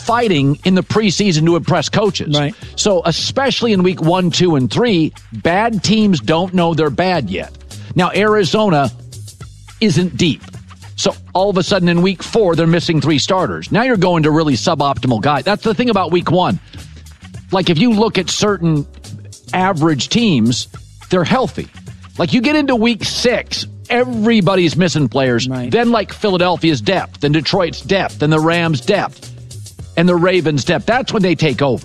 fighting in the preseason to impress coaches. Right. So especially in week 1, 2, and 3, bad teams don't know they're bad yet. Now, Arizona isn't deep. So all of a sudden in week 4, they're missing 3 starters. Now you're going to really suboptimal guys. That's the thing about week 1. Like if you look at certain average teams, they're healthy. Like you get into week 6, everybody's missing players. Right. Then like Philadelphia's depth and Detroit's depth and the Rams' depth and the Ravens' depth. That's when they take over.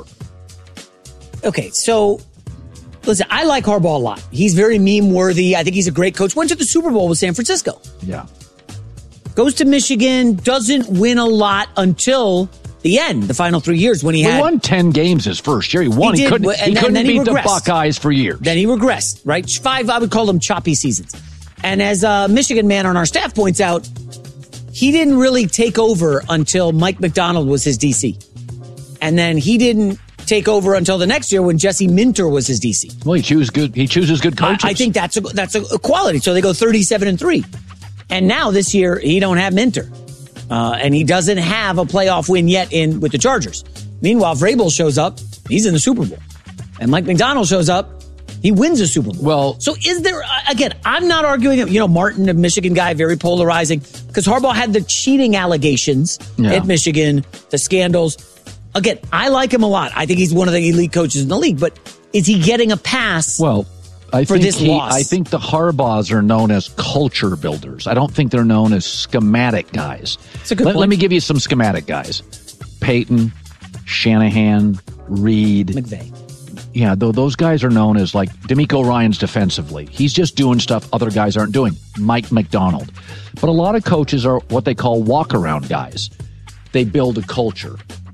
Okay, so listen, I like Harbaugh a lot. He's very meme-worthy. I think he's a great coach. Went to the Super Bowl with San Francisco. Yeah. Goes to Michigan, doesn't win a lot until the end, the final 3 years when he won 10 games his first year. He won. He couldn't beat the Buckeyes for years. Then he regressed, right? 5, I would call them choppy seasons. And as a Michigan man on our staff points out, he didn't really take over until Mike McDonald was his DC. And then he didn't take over until the next year when Jesse Minter was his DC. Well, he chooses good coaches. I think that's a quality. So they go 37-3. And now this year, he don't have Minter. And he doesn't have a playoff win yet with the Chargers. Meanwhile, Vrabel shows up, he's in the Super Bowl. And Mike McDonald shows up, he wins a Super Bowl. Well, so is there, again, I'm not arguing, Martin, a Michigan guy, very polarizing, because Harbaugh had the cheating allegations at Michigan, the scandals. Again, I like him a lot. I think he's one of the elite coaches in the league, but is he getting a pass? Well, I think the Harbaughs are known as culture builders. I don't think they're known as schematic guys. That's a good point. Let me give you some schematic guys. Peyton, Shanahan, Reed. McVay. Yeah, those guys are known as like DeMeco Ryans defensively. He's just doing stuff other guys aren't doing. Mike McDonald. But a lot of coaches are what they call walk-around guys. They build a culture.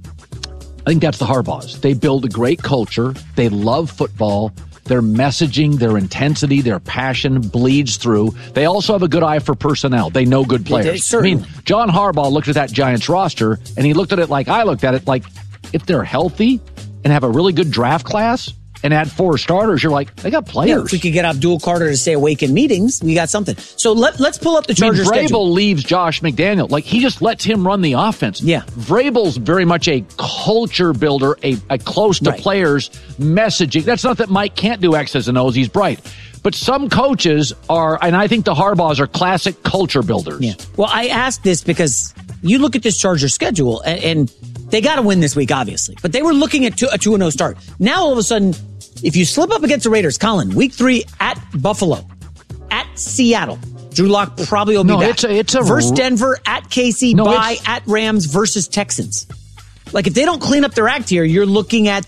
I think that's the Harbaughs. They build a great culture. They love football. Their messaging, their intensity, their passion bleeds through. They also have a good eye for personnel. They know good players. I mean, John Harbaugh looked at that Giants roster, and he looked at it like I looked at it, like if they're healthy and have a really good draft class and add 4 starters, you're like, they got players. Yeah, if we could get Abdul Carter to stay awake in meetings, we got something. So let's pull up the Chargers schedule. Vrabel leaves Josh McDaniel. Like, he just lets him run the offense. Yeah. Vrabel's very much a culture builder, a close to players messaging. That's not that Mike can't do X's and O's. He's bright. But some coaches are, and I think the Harbaughs are classic culture builders. Yeah. Well, I asked this because you look at this Chargers schedule, and they got to win this week, obviously. But they were looking at a 2-0 start. Now, all of a sudden, if you slip up against the Raiders, Colin, week 3 at Buffalo, at Seattle, Drew Lock probably will be back. It's a versus Denver, at KC, at Rams versus Texans. Like, if they don't clean up their act here, you're looking at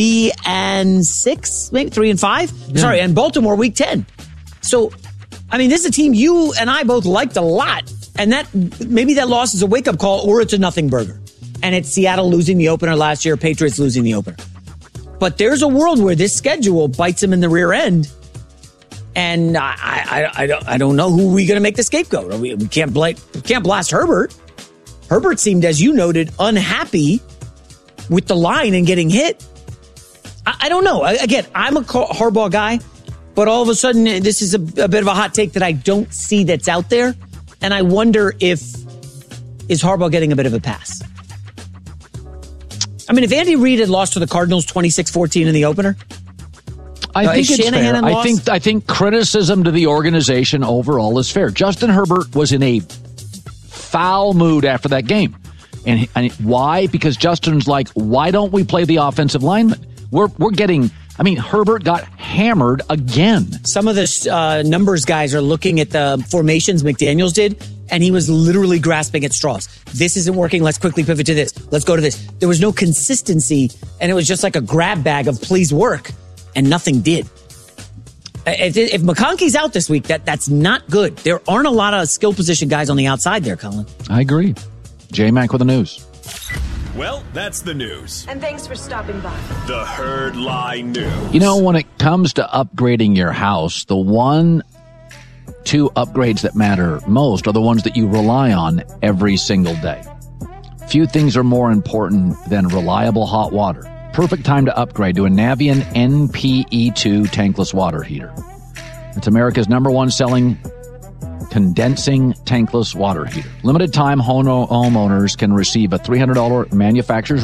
3-6, maybe 3-5. Yeah. Sorry, and Baltimore week 10. So, I mean, this is a team you and I both liked a lot. And maybe that loss is a wake-up call, or it's a nothing burger. And it's Seattle losing the opener last year, Patriots losing the opener. But there's a world where this schedule bites them in the rear end. And I don't know who we're going to make the scapegoat. We can't blast Herbert. Herbert seemed, as you noted, unhappy with the line and getting hit. I don't know. Again, I'm a Harbaugh guy, but all of a sudden, this is a bit of a hot take that I don't see that's out there. And I wonder is Harbaugh getting a bit of a pass? I mean, if Andy Reid had lost to the Cardinals 26-14 in the opener, I think it's fair. I think criticism to the organization overall is fair. Justin Herbert was in a foul mood after that game. And why? Because Justin's like, why don't we play the offensive lineman? We're getting, Herbert got hammered again. Some of the numbers guys are looking at the formations McDaniels did, and he was literally grasping at straws. This isn't working. Let's quickly pivot to this. Let's go to this. There was no consistency, and it was just like a grab bag of please work, and nothing did. If McConkey's out this week, that's not good. There aren't a lot of skill position guys on the outside there, Colin. I agree. J-Mac with the news. Well, that's the news. And thanks for stopping by. The Herd Lie News. You know, when it comes to upgrading your house, the 1-2 upgrades that matter most are the ones that you rely on every single day. Few things are more important than reliable hot water. Perfect time to upgrade to a Navien NPE2 tankless water heater. It's America's #1 selling condensing tankless water heater. Limited time homeowners can receive a $300 manufacturer's